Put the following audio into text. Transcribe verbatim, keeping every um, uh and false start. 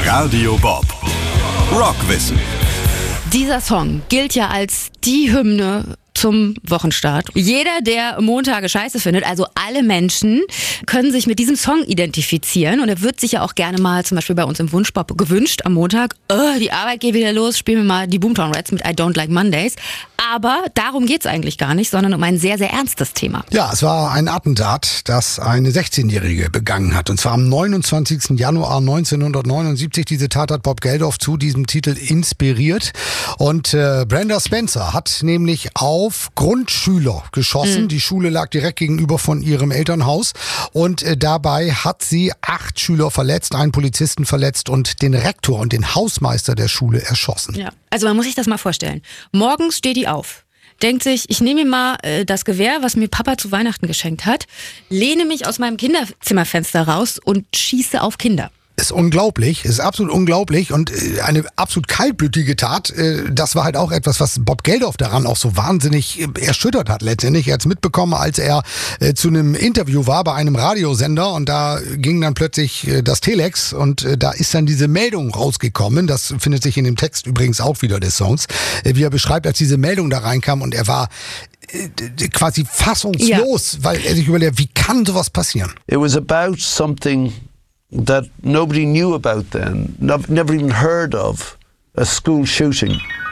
Radio Bob. Rockwissen. Dieser Song gilt ja als die Hymne zum Wochenstart. Jeder, der Montage scheiße findet, also alle Menschen, können sich mit diesem Song identifizieren. Und er wird sich ja auch gerne mal, zum Beispiel bei uns im Wunschpop, gewünscht am Montag. Oh, die Arbeit geht wieder los, spielen wir mal die Boomtown Rats mit I Don't Like Mondays. Aber darum geht's eigentlich gar nicht, sondern um ein sehr, sehr ernstes Thema. Ja, es war ein Attentat, das eine sechzehnjährige begangen hat. Und zwar am neunundzwanzigsten Januar neunzehnhundertneunundsiebzig. Diese Tat hat Bob Geldof zu diesem Titel inspiriert. Und äh, Brenda Spencer hat nämlich auf Grundschüler geschossen. Mhm. Die Schule lag direkt gegenüber von ihrem Elternhaus. Und äh, dabei hat sie acht Schüler verletzt, einen Polizisten verletzt und den Rektor und den Hausmeister der Schule erschossen. Ja, also man muss sich das mal vorstellen. Morgens steht die auf, denkt sich, ich nehme mir mal äh, das Gewehr, was mir Papa zu Weihnachten geschenkt hat, lehne mich aus meinem Kinderzimmerfenster raus und schieße auf Kinder. Ist unglaublich, ist absolut unglaublich und eine absolut kaltblütige Tat. Das war halt auch etwas, was Bob Geldof daran auch so wahnsinnig erschüttert hat letztendlich. Er hat es mitbekommen, als er zu einem Interview war bei einem Radiosender und da ging dann plötzlich das Telex und da ist dann diese Meldung rausgekommen. Das findet sich in dem Text übrigens auch wieder des Songs, wie er beschreibt, als diese Meldung da reinkam und er war quasi fassungslos, ja, weil er sich überlegt, wie kann sowas passieren? It was about something that nobody knew about then, never even heard of, a school shooting.